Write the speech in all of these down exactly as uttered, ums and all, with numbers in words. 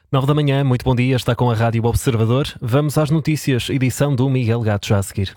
Nove da manhã, muito bom dia, está com a Rádio Observador. Vamos às notícias, edição do Miguel Gato já a seguir.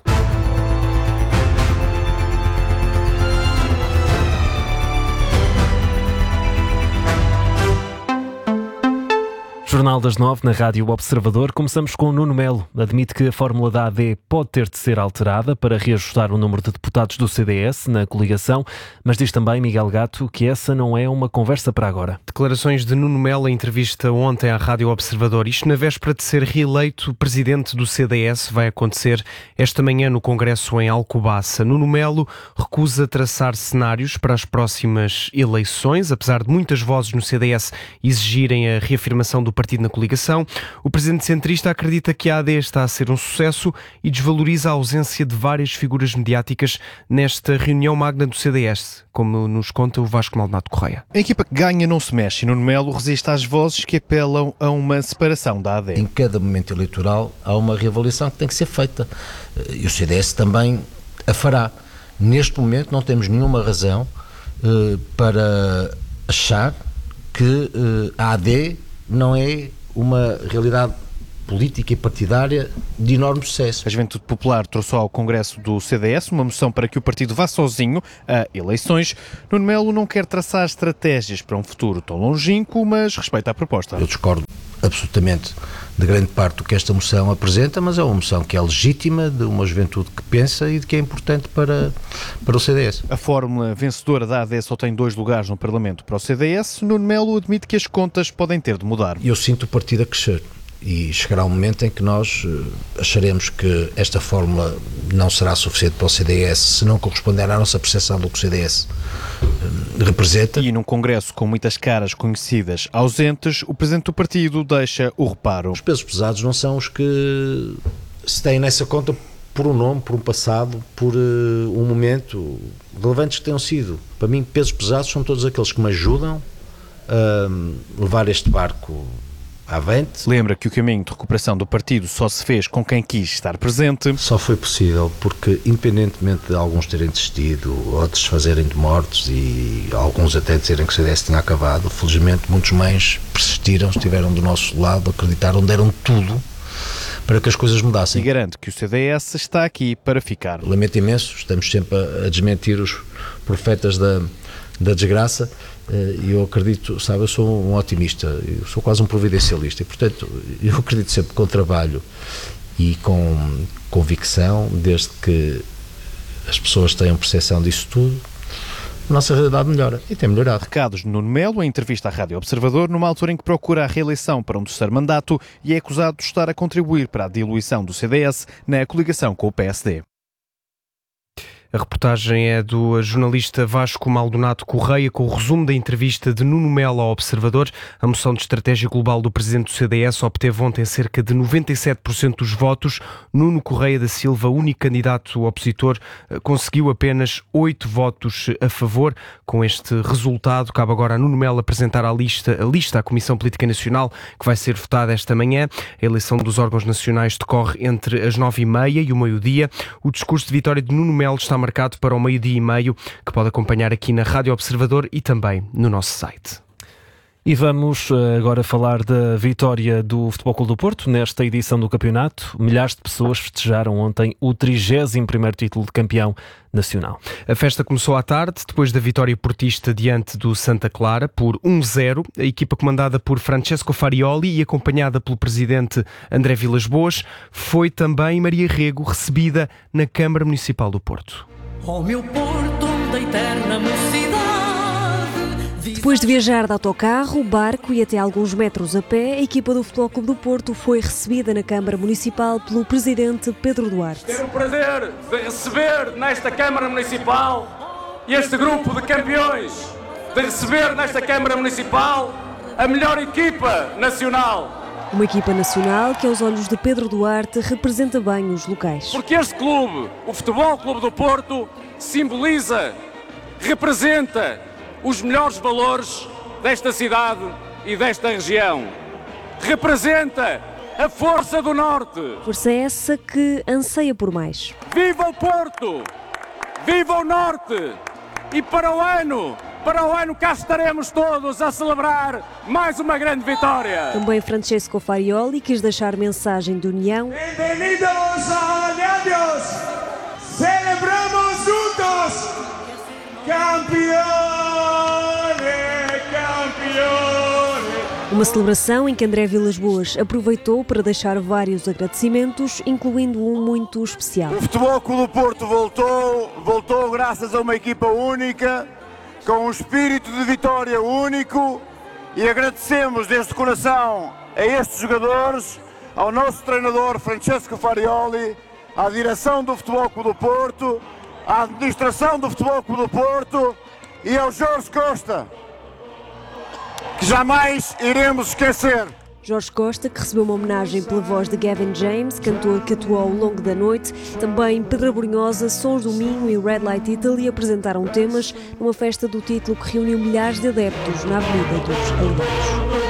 Jornal das Nove na Rádio Observador. Começamos com o Nuno Melo. Admite que a fórmula da A D pode ter de ser alterada para reajustar o número de deputados do C D S na coligação, mas diz também Miguel Gato que essa não é uma conversa para agora. Declarações de Nuno Melo em entrevista ontem à Rádio Observador. Isto na véspera de ser reeleito presidente do C D S. Vai acontecer esta manhã no Congresso em Alcobaça. Nuno Melo recusa traçar cenários para as próximas eleições, apesar de muitas vozes no C D S exigirem a reafirmação do partido na coligação. O presidente centrista acredita que a A D está a ser um sucesso e desvaloriza a ausência de várias figuras mediáticas nesta reunião magna do C D S, como nos conta o Vasco Maldonado Correia. A equipa que ganha não se mexe e Nuno Melo resiste às vozes que apelam a uma separação da A D. Em cada momento eleitoral há uma reavaliação que tem que ser feita e o C D S também a fará. Neste momento não temos nenhuma razão uh, para achar que uh, a A D não é uma realidade política e partidária de enorme sucesso. A Juventude Popular trouxe ao Congresso do C D S uma moção para que o partido vá sozinho a eleições. Nuno Melo não quer traçar estratégias para um futuro tão longínquo, mas respeita a proposta. Eu discordo absolutamente de grande parte do que esta moção apresenta, mas é uma moção que é legítima, de uma juventude que pensa e de que é importante para, para o C D S. A fórmula vencedora da A D só tem dois lugares no Parlamento para o C D S. Nuno Melo admite que as contas podem ter de mudar. Eu sinto o partido a crescer. E chegará um momento em que nós acharemos que esta fórmula não será suficiente para o C D S se não corresponder à nossa percepção do que o C D S representa. E num congresso com muitas caras conhecidas ausentes, o presidente do partido deixa o reparo. Os pesos pesados não são os que se têm nessa conta por um nome, por um passado, por uh, um momento, relevantes que tenham sido. Para mim, pesos pesados são todos aqueles que me ajudam a levar este barco avante. Lembra que o caminho de recuperação do partido só se fez com quem quis estar presente. Só foi possível porque, independentemente de alguns terem desistido, outros fazerem de mortos e alguns até dizerem que o C D S tinha acabado, felizmente muitos mães persistiram, estiveram do nosso lado, acreditaram, deram tudo para que as coisas mudassem. E garanto que o C D S está aqui para ficar. Lamento imenso, estamos sempre a, a desmentir os profetas da, da desgraça. E eu acredito, sabe, eu sou um otimista, eu sou quase um providencialista e, portanto, eu acredito sempre com trabalho e com convicção, desde que as pessoas tenham percepção disso tudo, a nossa realidade melhora e tem melhorado. Recados de Nuno Melo, em entrevista à Rádio Observador, numa altura em que procura a reeleição para um terceiro mandato e é acusado de estar a contribuir para a diluição do C D S na coligação com o P S D. A reportagem é do jornalista Vasco Maldonado Correia, com o resumo da entrevista de Nuno Melo ao Observador. A moção de estratégia global do presidente do C D S obteve ontem cerca de noventa e sete por cento dos votos. Nuno Correia da Silva, único candidato opositor, conseguiu apenas oito votos a favor. Com este resultado, cabe agora a Nuno Melo apresentar a lista, a lista à Comissão Política Nacional, que vai ser votada esta manhã. A eleição dos órgãos nacionais decorre entre as nove e meia e o meio-dia. O discurso de vitória de Nuno Melo está marcado para o meio-dia e meio, que pode acompanhar aqui na Rádio Observador e também no nosso site. E vamos agora falar da vitória do Futebol Clube do Porto nesta edição do campeonato. Milhares de pessoas festejaram ontem o trigésimo primeiro título de campeão nacional. A festa começou à tarde, depois da vitória portista diante do Santa Clara por um zero. A equipa comandada por Francesco Farioli e acompanhada pelo presidente André Vilas-Boas foi também Maria Rego recebida na Câmara Municipal do Porto. Oh, meu Porto, da eterna mocidade. Depois de viajar de autocarro, barco e até alguns metros a pé, a equipa do Futebol Clube do Porto foi recebida na Câmara Municipal pelo presidente Pedro Duarte. Tenho o prazer de receber nesta Câmara Municipal este grupo de campeões, de receber nesta Câmara Municipal a melhor equipa nacional. Uma equipa nacional que, aos olhos de Pedro Duarte, representa bem os locais. Porque este clube, o Futebol Clube do Porto, simboliza, representa os melhores valores desta cidade e desta região. Representa a força do Norte. Força essa que anseia por mais. Viva o Porto! Viva o Norte! E para o ano para o ano cá estaremos todos a celebrar mais uma grande vitória. Também Francesco Farioli quis deixar mensagem de união. Bem-vindos a Olhados! Celebramos juntos! Campeões! Campeões! Uma celebração em que André Vilas-Boas aproveitou para deixar vários agradecimentos, incluindo um muito especial. O Futebol Clube do Porto voltou, voltou graças a uma equipa única, com um espírito de vitória único, e agradecemos desde o coração a estes jogadores, ao nosso treinador Francesco Farioli, à direção do Futebol Clube do Porto, à administração do Futebol Clube do Porto e ao Jorge Costa, que jamais iremos esquecer. Jorge Costa, que recebeu uma homenagem pela voz de Gavin James, cantor que atuou ao longo da noite. Também Pedra Brunhosa, Sons do Minho e Red Light Italy apresentaram temas numa festa do título que reuniu milhares de adeptos na Avenida dos Aliados.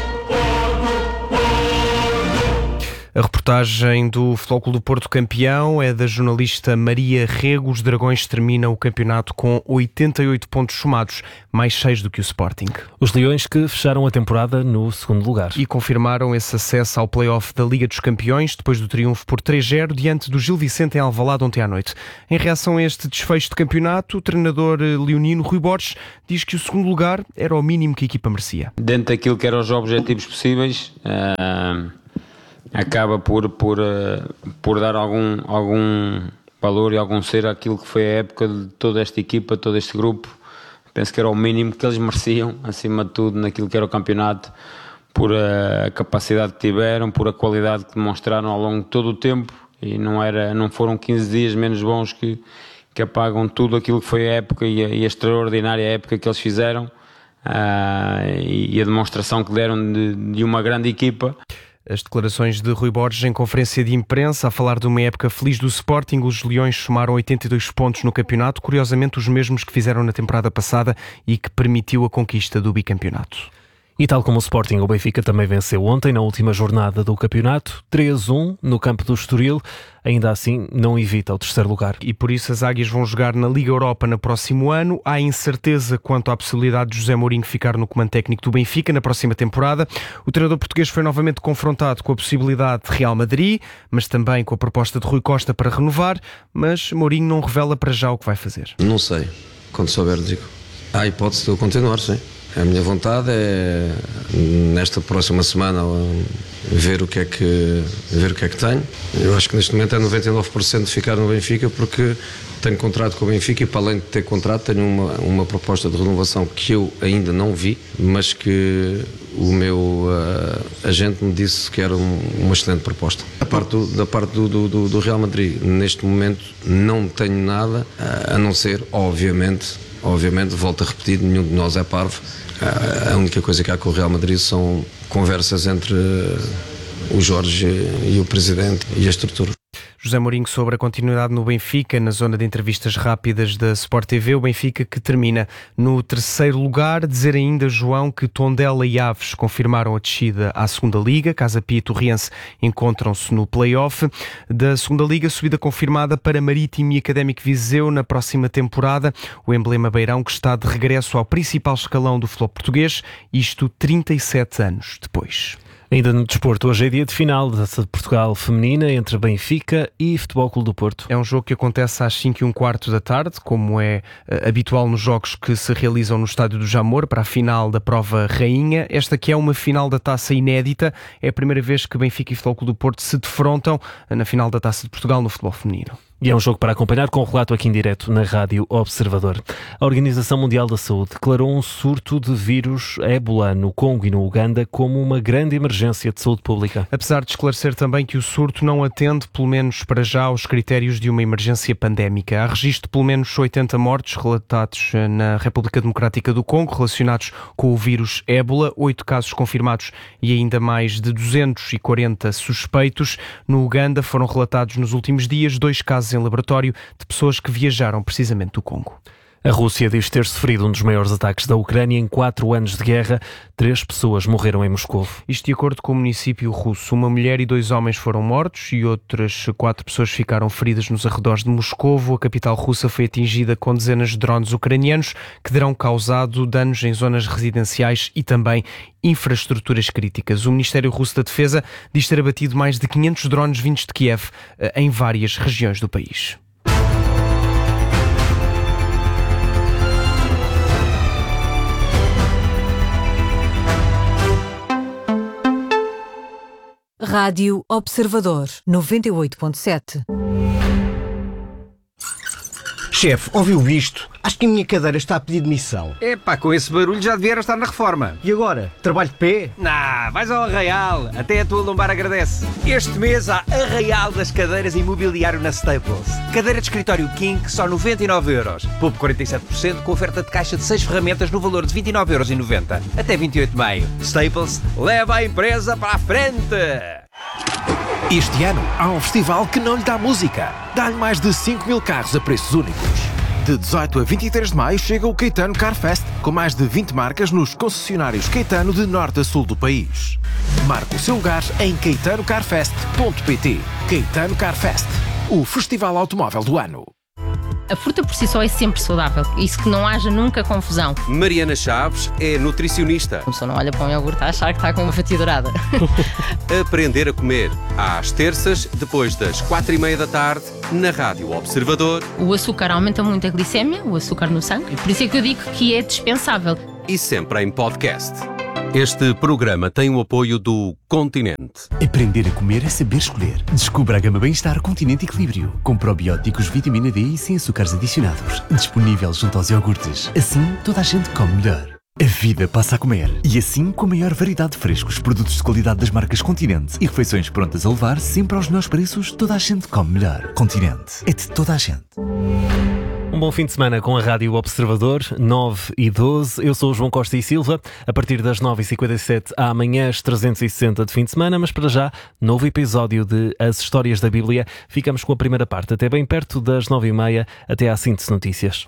A reportagem do Futebol Clube do Porto campeão é da jornalista Maria Rego. Os Dragões terminam o campeonato com oitenta e oito pontos somados, mais seis do que o Sporting. Os Leões que fecharam a temporada no segundo lugar. E confirmaram esse acesso ao play-off da Liga dos Campeões, depois do triunfo por três a zero diante do Gil Vicente em Alvalade ontem à noite. Em reação a este desfecho de campeonato, o treinador leonino Rui Borges diz que o segundo lugar era o mínimo que a equipa merecia. Dentro daquilo que eram os objetivos possíveis, uh... acaba por, por, por dar algum, algum valor e algum ser àquilo que foi a época de toda esta equipa, todo este grupo. Penso que era o mínimo que eles mereciam, acima de tudo, naquilo que era o campeonato, por a capacidade que tiveram, por a qualidade que demonstraram ao longo de todo o tempo, e não, era, não foram quinze dias menos bons que, que apagam tudo aquilo que foi a época e a, e a extraordinária época que eles fizeram, uh, e, e a demonstração que deram de, de uma grande equipa. As declarações de Rui Borges em conferência de imprensa a falar de uma época feliz do Sporting. Os Leões somaram oitenta e dois pontos no campeonato, curiosamente os mesmos que fizeram na temporada passada e que permitiu a conquista do bicampeonato. E tal como o Sporting, o Benfica também venceu ontem na última jornada do campeonato, três a um no campo do Estoril. Ainda assim, não evita o terceiro lugar. E por isso as Águias vão jogar na Liga Europa no próximo ano. Há incerteza quanto à possibilidade de José Mourinho ficar no comando técnico do Benfica na próxima temporada. O treinador português foi novamente confrontado com a possibilidade de Real Madrid, mas também com a proposta de Rui Costa para renovar. Mas Mourinho não revela para já o que vai fazer. Não sei. Quando souber, digo. Há a hipótese de eu continuar, sim. A minha vontade é, nesta próxima semana, ver o que é que, ver o que é que tenho. Eu acho que neste momento é noventa e nove por cento de ficar no Benfica, porque tenho contrato com o Benfica e, para além de ter contrato, tenho uma, uma proposta de renovação que eu ainda não vi, mas que o meu uh, agente me disse que era um, uma excelente proposta. Da parte, do, da parte do, do, do Real Madrid, neste momento, não tenho nada, uh, a não ser, obviamente, obviamente, volto a repetir, nenhum de nós é parvo. A única coisa que há com o Real Madrid são conversas entre o Jorge e o Presidente e a estrutura. José Mourinho sobre a continuidade no Benfica, na zona de entrevistas rápidas da Sport T V. O Benfica que termina no terceiro lugar. Dizer ainda, João, que Tondela e Aves confirmaram a descida à segunda Liga. Casa Pia e Torriense encontram-se no play-off da segunda Liga. Subida confirmada para Marítimo e Académico Viseu na próxima temporada. O emblema beirão que está de regresso ao principal escalão do futebol português. Isto trinta e sete anos depois. Ainda no desporto, hoje é dia de final da Taça de Portugal feminina entre Benfica e Futebol Clube do Porto. É um jogo que acontece às cinco e um quarto da tarde, como é uh, habitual nos jogos que se realizam no Estádio do Jamor, para a final da prova rainha. Esta que é uma final da Taça inédita, é a primeira vez que Benfica e Futebol Clube do Porto se defrontam uh, na final da Taça de Portugal no futebol feminino. E é um jogo para acompanhar com o relato aqui em direto na Rádio Observador. A Organização Mundial da Saúde declarou um surto de vírus ébola no Congo e no Uganda como uma grande emergência de saúde pública. Apesar de esclarecer também que o surto não atende, pelo menos para já, aos critérios de uma emergência pandémica. Há registro de pelo menos oitenta mortos relatados na República Democrática do Congo relacionados com o vírus ébola, oito casos confirmados e ainda mais de duzentos e quarenta suspeitos. No Uganda foram relatados nos últimos dias dois casos em laboratório de pessoas que viajaram precisamente do Congo. A Rússia diz ter sofrido um dos maiores ataques da Ucrânia em quatro anos de guerra. Três pessoas morreram em Moscou. Isto de acordo com o município russo. Uma mulher e dois homens foram mortos e outras quatro pessoas ficaram feridas nos arredores de Moscou. A capital russa foi atingida com dezenas de drones ucranianos que terão causado danos em zonas residenciais e também infraestruturas críticas. O Ministério Russo da Defesa diz ter abatido mais de quinhentos drones vindos de Kiev em várias regiões do país. Rádio Observador, noventa e oito ponto sete. Chefe, ouviu isto? Acho que a minha cadeira está a pedir demissão. Epá, com esse barulho já devia estar na reforma. E agora? Trabalho de pé? Nah, vais ao Arraial. Até a tua lombar agradece. Este mês há Arraial das cadeiras e imobiliário na Staples. Cadeira de escritório King, só noventa e nove euros. Poupe quarenta e sete por cento com oferta de caixa de seis ferramentas no valor de vinte e nove euros e noventa. Até vinte e oito de maio. Staples, leva a empresa para a frente. Este ano há um festival que não lhe dá música. Dá-lhe mais de cinco mil carros a preços únicos. De dezoito a vinte e três de maio chega o Caetano Car Fest, com mais de vinte marcas nos concessionários Caetano de norte a sul do país. Marque o seu lugar em caetano car fest ponto pt. Caetano Car Fest, o festival automóvel do ano. A fruta por si só é sempre saudável, isso que não haja nunca confusão. Mariana Chaves é nutricionista. A pessoa não olha para um iogurte a achar que está com uma fatia dourada. Aprender a comer, às terças, depois das quatro e meia da tarde, na Rádio Observador. O açúcar aumenta muito a glicémia, o açúcar no sangue, por isso é que eu digo que é dispensável. E sempre em podcast. Este programa tem o apoio do Continente. Aprender a comer é saber escolher. Descubra a gama Bem-Estar Continente Equilíbrio, com probióticos, vitamina D e sem açúcares adicionados. Disponível junto aos iogurtes. Assim, toda a gente come melhor. A vida passa a comer. E assim, com a maior variedade de frescos, produtos de qualidade das marcas Continente e refeições prontas a levar sempre aos melhores preços, toda a gente come melhor. Continente. É de toda a gente. Um bom fim de semana com a Rádio Observador, nove e doze. Eu sou o João Costa e Silva. A partir das nove e cinquenta e sete há amanhãs trezentos e sessenta de fim de semana, mas para já, novo episódio de As Histórias da Bíblia. Ficamos com a primeira parte, até bem perto das nove e meia, até à síntese notícias.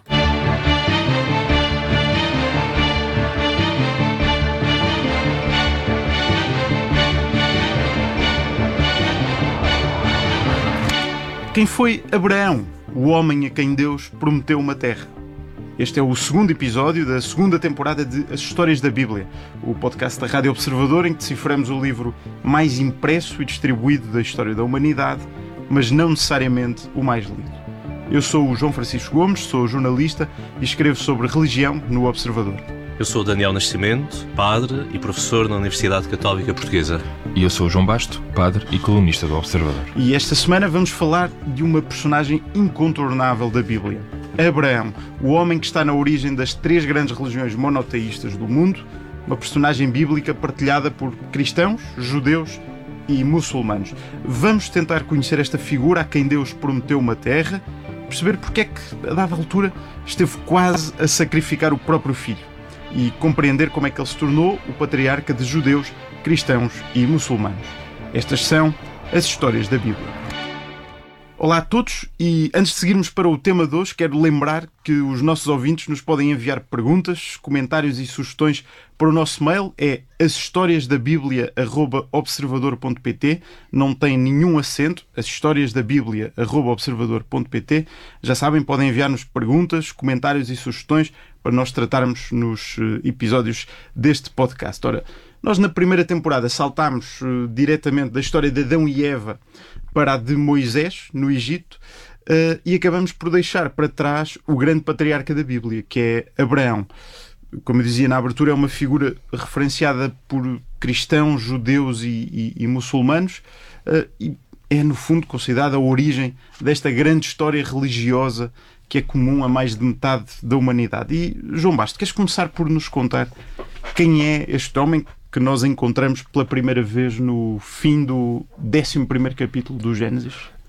Quem foi Abraão, o homem a quem Deus prometeu uma terra? Este é o segundo episódio da segunda temporada de As Histórias da Bíblia, o podcast da Rádio Observador em que deciframos o livro mais impresso e distribuído da história da humanidade, mas não necessariamente o mais lido. Eu sou o João Francisco Gomes, sou jornalista e escrevo sobre religião no Observador. Eu sou o Daniel Nascimento, padre e professor na Universidade Católica Portuguesa. E eu sou o João Basto, padre e colunista do Observador. E esta semana vamos falar de uma personagem incontornável da Bíblia. Abraão, o homem que está na origem das três grandes religiões monoteístas do mundo, uma personagem bíblica partilhada por cristãos, judeus e muçulmanos. Vamos tentar conhecer esta figura a quem Deus prometeu uma terra, perceber porque é que, a dada altura, esteve quase a sacrificar o próprio filho e compreender como é que ele se tornou o patriarca de judeus, cristãos e muçulmanos. Estas são as histórias da Bíblia. Olá a todos e antes de seguirmos para o tema de hoje, quero lembrar que os nossos ouvintes nos podem enviar perguntas, comentários e sugestões para o nosso mail, é ashistoriasdabiblia arroba observador ponto pt, não tem nenhum acento, ashistoriasdabiblia arroba observador ponto pt. Já sabem, podem enviar-nos perguntas, comentários e sugestões para nós tratarmos nos episódios deste podcast. Ora, nós na primeira temporada saltámos uh, diretamente da história de Adão e Eva para a de Moisés, no Egito, uh, e acabamos por deixar para trás o grande patriarca da Bíblia, que é Abraão. Como eu dizia na abertura, é uma figura referenciada por cristãos, judeus e, e, e muçulmanos, uh, e é, no fundo, considerada a origem desta grande história religiosa que é comum a mais de metade da humanidade. E, João Basto, queres começar por nos contar quem é este homem que nós encontramos pela primeira vez no fim do décimo primeiro capítulo do Gênesis?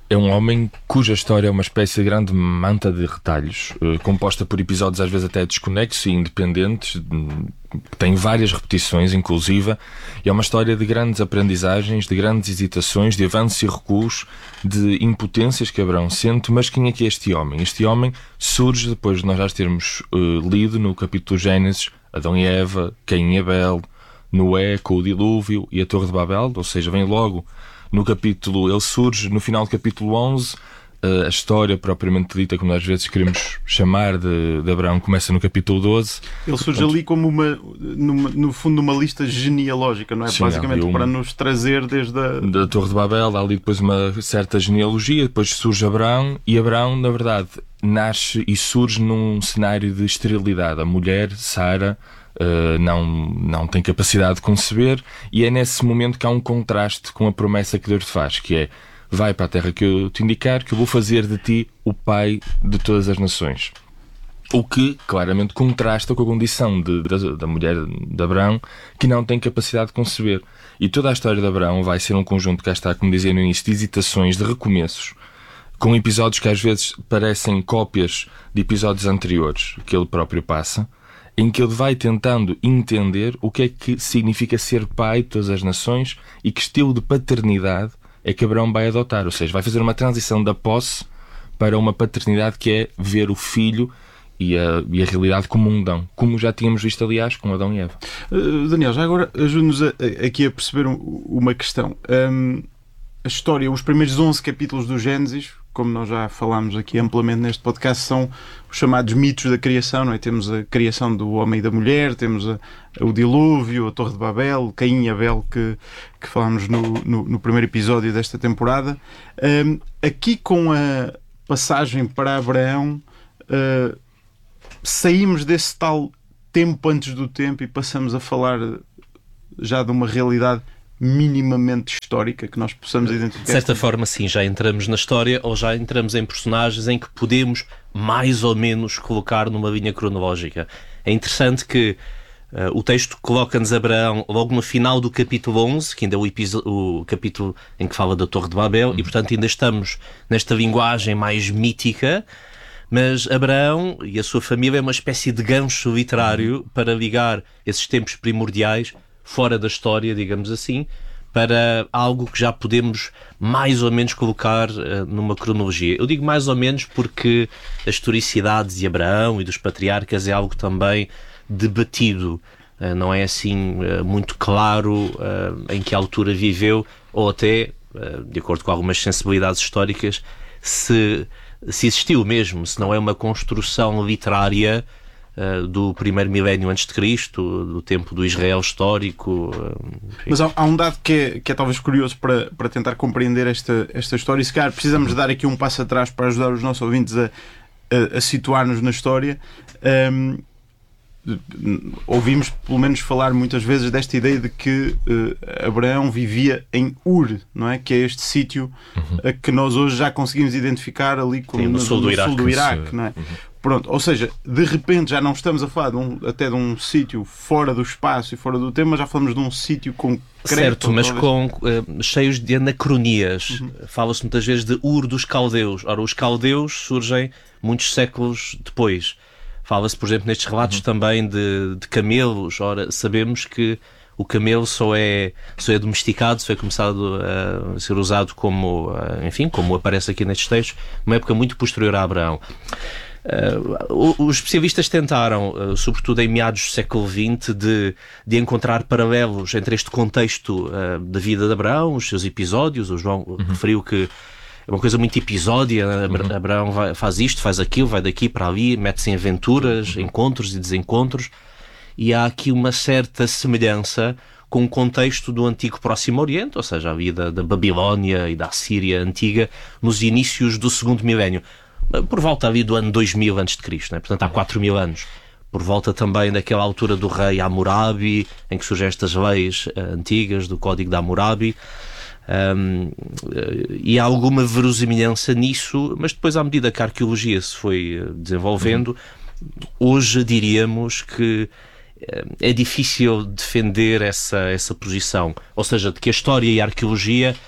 É um homem cuja história é uma espécie de grande manta de retalhos, eh, composta por episódios às vezes até desconexos e independentes, que tem várias repetições, inclusive, e é uma história de grandes aprendizagens, de grandes hesitações, de avanços e recuos, de impotências que Abraão sente. Mas quem é que é este homem? Este homem surge depois de nós já termos uh, lido no capítulo Gênesis Adão e Eva, Caim e Abel, Noé com o dilúvio e a Torre de Babel, ou seja, vem logo no capítulo, ele surge no final do capítulo onze. A história propriamente dita, como às vezes queremos chamar, de, de Abraão, começa no capítulo doze. Ele surge Portanto, ali como uma, numa, no fundo, uma lista genealógica, não é? Sim, basicamente um, para nos trazer desde a... da Torre de Babel, há ali depois uma certa genealogia, depois surge Abraão, e Abraão, na verdade, nasce e surge num cenário de esterilidade. A mulher, Sara, uh, não, não tem capacidade de conceber, e é nesse momento que há um contraste com a promessa que Deus te faz, que é: vai para a terra que eu te indicar, que eu vou fazer de ti o pai de todas as nações. O que, claramente, contrasta com a condição de, de, da mulher de Abraão, que não tem capacidade de conceber. E toda a história de Abraão vai ser um conjunto, cá está, como dizia no início, de hesitações, de recomeços, com episódios que às vezes parecem cópias de episódios anteriores que ele próprio passa, em que ele vai tentando entender o que é que significa ser pai de todas as nações e que estilo de paternidade é que Abraão vai adotar, ou seja, vai fazer uma transição da posse para uma paternidade que é ver o filho e a, e a realidade como um dom, como já tínhamos visto, aliás, com Adão e Eva. Uh, Daniel, já agora ajude-nos a, a, aqui a perceber um, uma questão. Um, a história, os primeiros onze capítulos do Gênesis, como nós já falámos aqui amplamente neste podcast, são os chamados mitos da criação, não é? Temos a criação do homem e da mulher, temos a, o dilúvio, a Torre de Babel, Caim e Abel, que, que falámos no, no, no primeiro episódio desta temporada. Um, aqui, com a passagem para Abraão, uh, saímos desse tal tempo antes do tempo e passamos a falar já de uma realidade minimamente histórica que nós possamos identificar. De certa forma, sim, já entramos na história ou já entramos em personagens em que podemos mais ou menos colocar numa linha cronológica. É interessante que uh, o texto coloca-nos Abraão logo no final do capítulo onze, que ainda é o, o capítulo em que fala da Torre de Babel, uhum. E portanto ainda estamos nesta linguagem mais mítica, mas Abraão e a sua família é uma espécie de gancho literário uhum. para ligar esses tempos primordiais fora da história, digamos assim, para algo que já podemos mais ou menos colocar uh, numa cronologia. Eu digo mais ou menos porque a historicidade de Abraão e dos patriarcas é algo também debatido. Uh, não é assim uh, muito claro uh, em que altura viveu, ou até, uh, de acordo com algumas sensibilidades históricas, se, se existiu mesmo, se não é uma construção literária Uh, do primeiro milénio antes de Cristo, do tempo do Israel histórico. Uh, Mas há, há um dado que é, que é talvez curioso para, para tentar compreender esta, esta história, e se calhar precisamos dar aqui um passo atrás para ajudar os nossos ouvintes a, a, a situar-nos na história. Um, ouvimos pelo menos falar muitas vezes desta ideia de que uh, Abraão vivia em Ur, não é? Que é este sítio uhum. a que nós hoje já conseguimos identificar ali como Sim, no, no, sul do no Iraque, sul do Iraque, não é? Uhum. Pronto, ou seja, de repente já não estamos a falar de um, até de um sítio fora do espaço e fora do tema, já falamos de um sítio concreto. Certo, mas com, uh, cheios de anacronias. Uhum. Fala-se muitas vezes de Ur dos caldeus. Ora, os caldeus surgem muitos séculos depois. Fala-se, por exemplo, nestes relatos uhum. também de, de camelos. Ora, sabemos que o camelo só é, só é domesticado, só é começado a ser usado como, enfim, como aparece aqui nestes textos, numa época muito posterior a Abraão. Uh, os especialistas tentaram, uh, sobretudo em meados do século vinte, de, de encontrar paralelos entre este contexto uh, da vida de Abraão, os seus episódios. O João uhum. referiu que é uma coisa muito episódia. Uhum. Abraão vai, faz isto, faz aquilo, vai daqui para ali, mete-se em aventuras, uhum. encontros e desencontros, e há aqui uma certa semelhança com o contexto do antigo Próximo Oriente, ou seja, a vida da Babilónia e da Assíria antiga nos inícios do segundo milénio, por volta ali do ano dois mil antes de Cristo, né? Portanto há quatro mil anos, por volta também daquela altura do rei Hammurabi, em que surgem estas leis uh, antigas do Código de Hammurabi, um, uh, e há alguma verosimilhança nisso, mas depois, à medida que a arqueologia se foi uh, desenvolvendo, uhum. hoje diríamos que uh, é difícil defender essa, essa posição, ou seja, de que a história e a arqueologia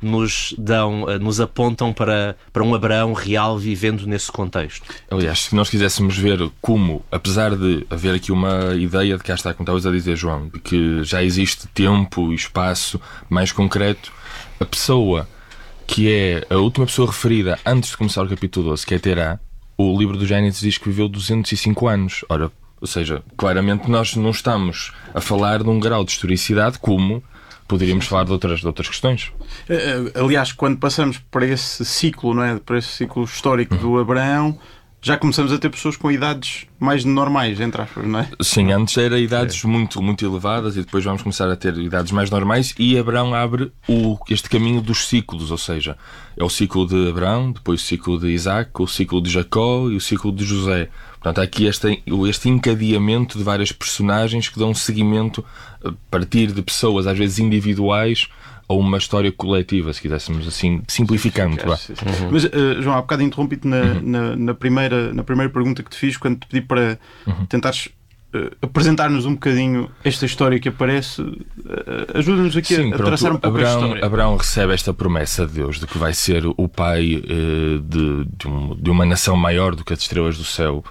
nos dão, nos apontam para, para um Abraão real vivendo nesse contexto. Aliás, se nós quiséssemos ver como, apesar de haver aqui uma ideia de cá está, como estavas a dizer, João, de que já existe tempo e espaço mais concreto, a pessoa que é a última pessoa referida antes de começar o capítulo doze, que é Terá, o livro do Gênesis diz que viveu duzentos e cinco anos. Ora, ou seja, claramente nós não estamos a falar de um grau de historicidade como poderíamos falar de outras, de outras questões. Aliás, quando passamos para esse ciclo, não é? Para esse ciclo histórico do Abraão, já começamos a ter pessoas com idades mais normais, entre aspas, não é? Sim, antes era idades é. muito, muito elevadas e depois vamos começar a ter idades mais normais, e Abraão abre o, este caminho dos ciclos, ou seja, é o ciclo de Abraão, depois o ciclo de Isaac, o ciclo de Jacó e o ciclo de José. Portanto, há aqui este, este encadeamento de várias personagens que dão um seguimento a partir de pessoas, às vezes individuais, a uma história coletiva, se quiséssemos assim, simplificando. Sim, sim, sim. Uhum. Mas, uh, João, há bocado interrompi-te na, uhum. na, na, primeira, na primeira pergunta que te fiz, quando te pedi para uhum. tentares uh, apresentar-nos um bocadinho esta história que aparece. Uh, ajuda-nos aqui sim, a, a pronto, traçar um pouco Abraão, a história. Abraão recebe esta promessa de Deus de que vai ser o pai uh, de, de, um, de uma nação maior do que as estrelas do céu.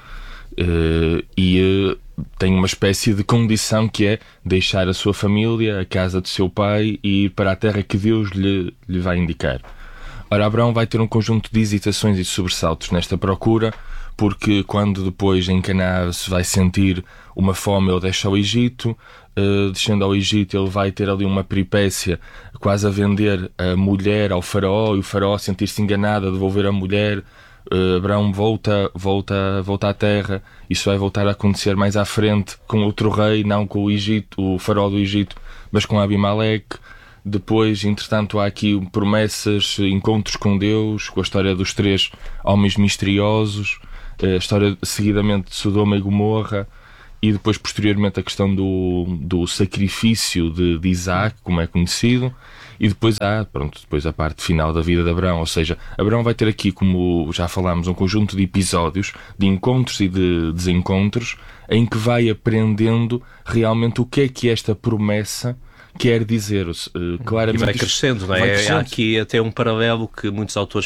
Uh, e uh, tem uma espécie de condição que é deixar a sua família, a casa do seu pai e ir para a terra que Deus lhe, lhe vai indicar. Ora, Abraão vai ter um conjunto de hesitações e sobressaltos nesta procura, porque quando depois em Canaã se vai sentir uma fome, ele deixa o Egito, uh, descendo ao Egito ele vai ter ali uma peripécia quase a vender a mulher ao faraó, e o faraó sentir-se enganado a devolver a mulher. Uh, Abraão volta, volta, volta à terra. Isso vai voltar a acontecer mais à frente com outro rei, não com o Egito, o faraó do Egito, mas com Abimeleque. Depois, entretanto, há aqui promessas, encontros com Deus, com a história dos três homens misteriosos, a história seguidamente de Sodoma e Gomorra, e depois, posteriormente, a questão do, do sacrifício de, de Isaac, como é conhecido. E depois há, pronto, depois a parte final da vida de Abraão, ou seja, Abraão vai ter aqui, como já falámos, um conjunto de episódios, de encontros e de desencontros, em que vai aprendendo realmente o que é que esta promessa quer dizer. Uh, claramente e vai crescendo, não é? Vai crescendo. Há aqui até um paralelo que muitos autores